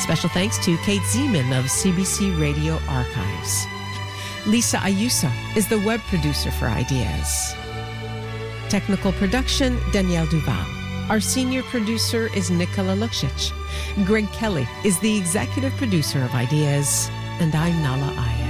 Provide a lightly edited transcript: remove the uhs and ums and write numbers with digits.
Special thanks to Kate Zeman of CBC Radio Archives. Lisa Ayuso is the web producer for Ideas. Technical production, Danielle Duval. Our senior producer is Nicola Luksic. Greg Kelly is the executive producer of Ideas, and I'm Nala Ayed.